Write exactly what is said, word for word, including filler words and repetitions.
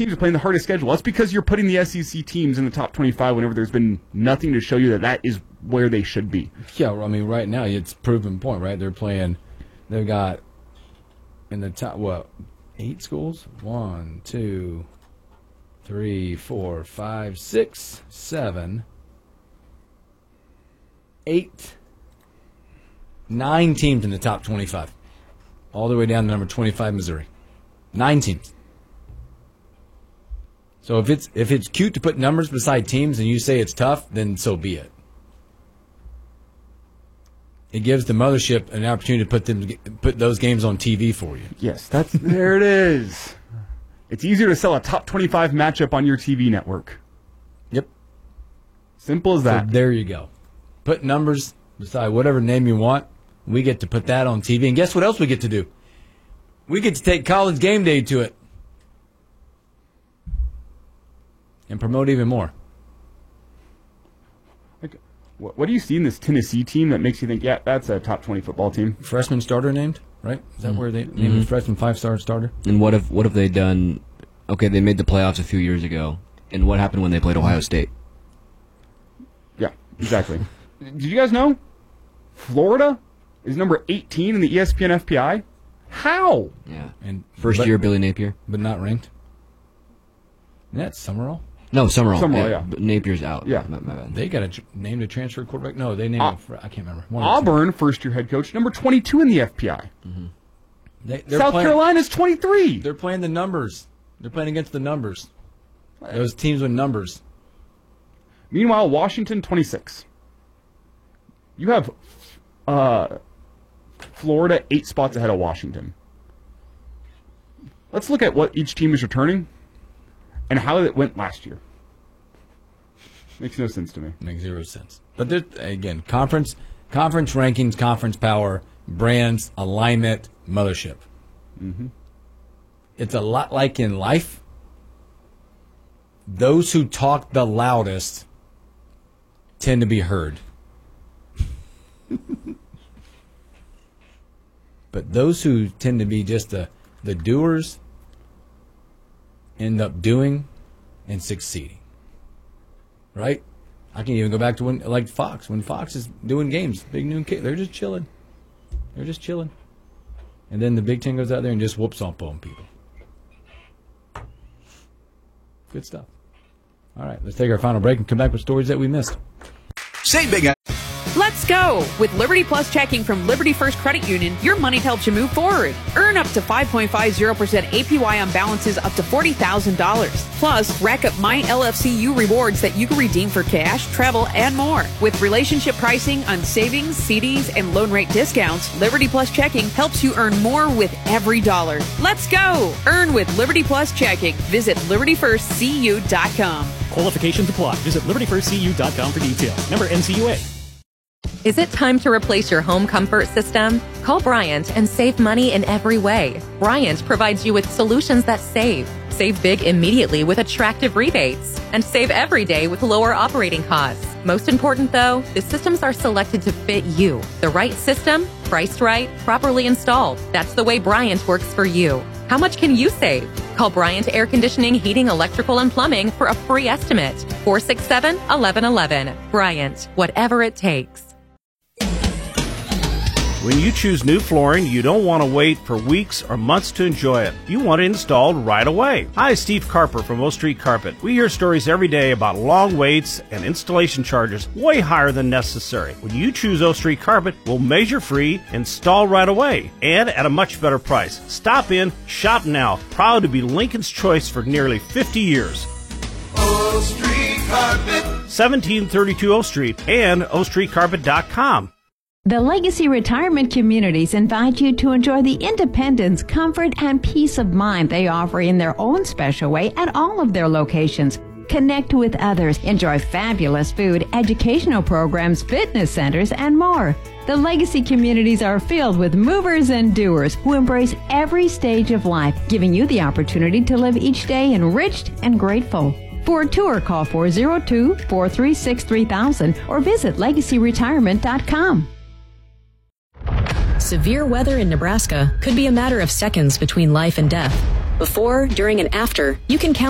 teams are playing the hardest schedule. That's because you're putting the S E C teams in the top twenty-five whenever there's been nothing to show you that that is where they should be. Yeah, well, I mean, right now it's proven point, right? They're playing, they've got in the top, what, eight schools? One, two, three, four, five, six, seven, eight, nine teams in the top twenty-five. All the way down to number twenty-five, Missouri. Nine teams. So if it's if it's cute to put numbers beside teams and you say it's tough, then so be it. It gives the mothership an opportunity to put them put those games on T V for you. Yes, that's there it is. It's easier to sell a top twenty-five matchup on your T V network. Yep. Simple as that. So there you go. Put numbers beside whatever name you want. We get to put that on T V. And guess what else we get to do? We get to take College Game Day to it. And promote even more. Like, what, what do you see in this Tennessee team that makes you think, yeah, that's a top twenty football team? Freshman starter named, right? Is that mm-hmm. where they named mm-hmm. the freshman five-star starter? And what have what have they done? Okay, they made the playoffs a few years ago. And what happened when they played Ohio State? Yeah, exactly. Did you guys know Florida is number eighteen in the E S P N F P I? How? Yeah. And first but, year Billy Napier, but not ranked. That's Summerall. No, Summerall. Summerall, yeah. yeah. Napier's out. Yeah. My, my bad. They got a tr- named a transfer quarterback. No, they named. Uh, a, I can't remember. One Auburn, first year head coach, number twenty-two in the F P I. Mm-hmm. They, South playing, Carolina's twenty-three. They're playing the numbers. They're playing against the numbers. Those teams with numbers. Meanwhile, Washington, twenty-six. You have uh, Florida eight spots ahead of Washington. Let's look at what each team is returning and how it went last year. Makes no sense to me. Makes zero sense. But there, again, conference, conference rankings, conference power, brands, alignment, mothership. Mm-hmm. It's a lot like in life. Those who talk the loudest tend to be heard. But those who tend to be just the, the doers end up doing and succeeding. Right? I can even go back to when, like Fox, when Fox is doing games, Big Noon Kick, they're just chilling. They're just chilling. And then the Big Ten goes out there and just whoops up on people. Good stuff. All right, let's take our final break and come back with stories that we missed. Say big. Let's go! With Liberty Plus checking from Liberty First Credit Union, your money helps you move forward. Earn up to five point five zero percent A P Y on balances up to forty thousand dollars. Plus, rack up My L F C U rewards that you can redeem for cash, travel, and more. With relationship pricing on savings, C Ds, and loan rate discounts, Liberty Plus checking helps you earn more with every dollar. Let's go! Earn with Liberty Plus checking. Visit liberty first c u dot com. Qualifications apply. Visit liberty first c u dot com for details. Member N C U A. Is it time to replace your home comfort system? Call Bryant and save money in every way. Bryant provides you with solutions that save. Save big immediately with attractive rebates. And save every day with lower operating costs. Most important though, the systems are selected to fit you. The right system, priced right, properly installed. That's the way Bryant works for you. How much can you save? Call Bryant Air Conditioning, Heating, Electrical, and Plumbing for a free estimate. four six seven, one one one one. Bryant, whatever it takes. When you choose new flooring, you don't want to wait for weeks or months to enjoy it. You want it installed right away. Hi, Steve Carper from O Street Carpet. We hear stories every day about long waits and installation charges way higher than necessary. When you choose O Street Carpet, we'll measure free, install right away, and at a much better price. Stop in, shop now. Proud to be Lincoln's choice for nearly fifty years. O Street Carpet. seventeen thirty-two O Street and o street carpet dot com. The Legacy Retirement Communities invite you to enjoy the independence, comfort, and peace of mind they offer in their own special way at all of their locations. Connect with others, enjoy fabulous food, educational programs, fitness centers, and more. The Legacy Communities are filled with movers and doers who embrace every stage of life, giving you the opportunity to live each day enriched and grateful. For a tour, call four oh two, four three six, three thousand or visit legacy retirement dot com. Severe weather in Nebraska could be a matter of seconds between life and death. Before, during, and after, you can count